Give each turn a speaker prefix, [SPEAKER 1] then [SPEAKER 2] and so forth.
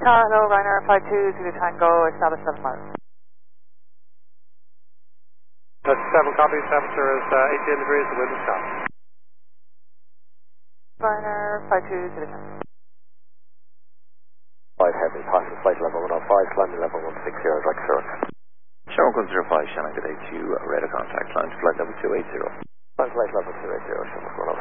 [SPEAKER 1] Hello, Ryanair 52 Zulu Tango, establish 7 miles.
[SPEAKER 2] That's 7 copies, temperature is 18 degrees, the wind is calm.
[SPEAKER 1] Ryanair 52 Zulu Tango.
[SPEAKER 3] 5 heavy, passing flight level 105, climbing level 160, direct service.
[SPEAKER 4] Shark 105, Shannon, good day to you, radar contact, line to flight level 280.
[SPEAKER 3] Flight level 280, Shannon 105.